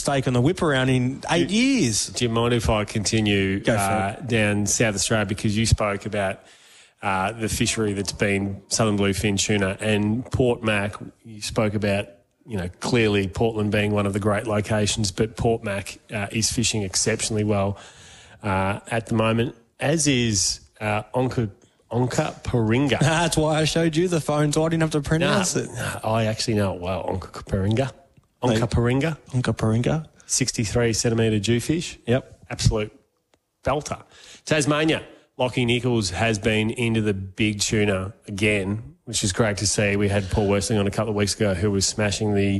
mistake on the whip around in 8 years. Do you mind if I continue down South Australia, because you spoke about the fishery that's been southern bluefin tuna, and Port Mac, you spoke about, clearly Portland being one of the great locations, but Port Mac is fishing exceptionally well at the moment, as is Onka Paringa. That's why I showed you the phone, so I didn't have to pronounce it. I actually know it well, Onka Paringa. Onka Paringa. 63 centimetre jewfish. Yep. Absolute belter. Tasmania. Lockie Nichols has been into the big tuna again, which is great to see. We had Paul Westling on a couple of weeks ago who was smashing the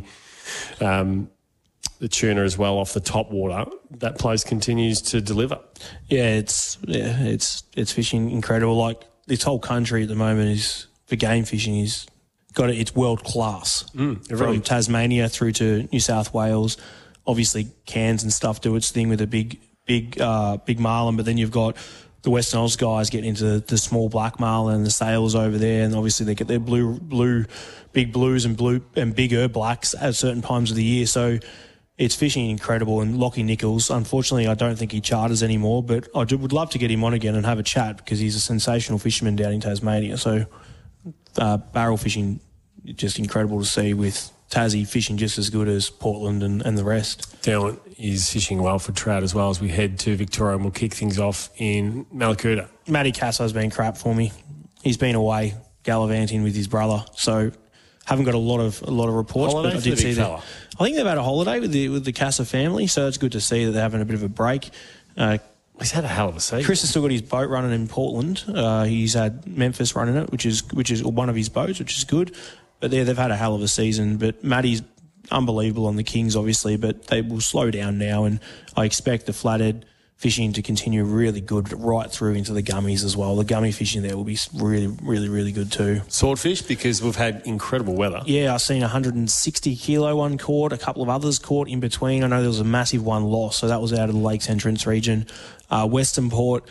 tuna as well off the top water. That place continues to deliver. It's fishing incredible. Like, this whole country at the moment is, for game fishing, it's world class. From Tasmania through to New South Wales. Obviously, Cairns and stuff do its thing with a big marlin, but then you've got the Western Oz guys getting into the small black marlin and the sails over there, and obviously they get their big blues and bigger blacks at certain times of the year. So it's fishing incredible. And Lockie Nichols, unfortunately, I don't think he charters anymore, but I would love to get him on again and have a chat, because he's a sensational fisherman down in Tasmania. So barrel fishing, just incredible to see, with Tassie fishing just as good as Portland and the rest. Dylan is fishing well for trout as well as we head to Victoria, and we'll kick things off in Mallacoota. Matty Casso's been crap for me. He's been away gallivanting with his brother, so haven't got a lot of reports. Holiday but I for did the see big fella. I think they've had a holiday with the Casso family, so it's good to see that they're having a bit of a break. He's had a hell of a season. Chris has still got his boat running in Portland. He's had Memphis running it, which is one of his boats, which is good. But they've had a hell of a season. But Matty's unbelievable on the Kings, obviously, but they will slow down now, and I expect the flathead fishing to continue really good right through into the gummies as well. The gummy fishing there will be really, really, really good too. Swordfish, because we've had incredible weather. Yeah, I've seen 160 kilo one caught, a couple of others caught in between. I know there was a massive one lost, so that was out of the Lakes Entrance region. Western Port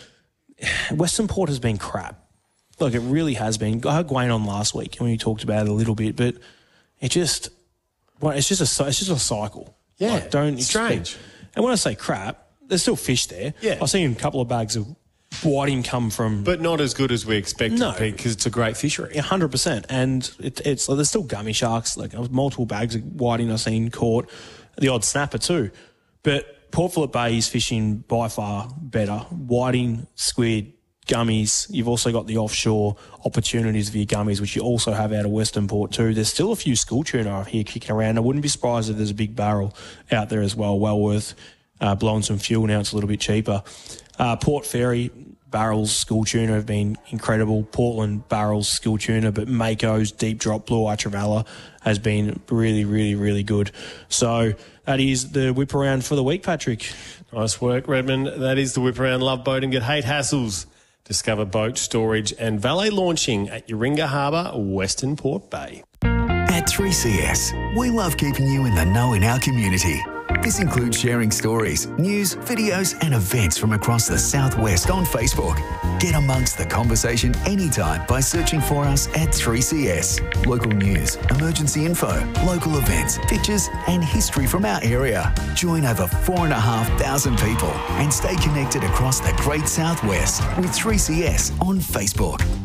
has been crap. Look, it really has been. I had Gwayne on last week and we talked about it a little bit, but it's just a cycle. Yeah, like, don't strange. Expect, and when I say crap, there's still fish there. Yeah, I've seen a couple of bags of whiting come from, but not as good as we expected. No, because it's a great fishery. 100%, and it's like, there's still gummy sharks. Like, multiple bags of whiting I've seen caught, the odd snapper too, but Port Phillip Bay is fishing by far better. Whiting, squid, gummies. You've also got the offshore opportunities for your gummies, which you also have out of Western Port too. There's still a few school tuna here kicking around. I wouldn't be surprised if there's a big barrel out there as well. Well worth blowing some fuel. Now it's a little bit cheaper. Port Fairy barrels school tuna have been incredible. Portland barrels school tuna, but Mako's deep drop blue eye trevally has been really, really, really good. So that is the whip around for the week, Patrick. Nice work, Redmond. That is the whip around. Love boating. Get hate hassles. Discover boat storage and valet launching at Yoringa Harbour, Western Port Bay. At 3CS, we love keeping you in the know in our community. This includes sharing stories, news, videos and events from across the Southwest on Facebook. Get amongst the conversation anytime by searching for us at 3CS. Local news, emergency info, local events, pictures and history from our area. Join over 4,500 people and stay connected across the Great Southwest with 3CS on Facebook.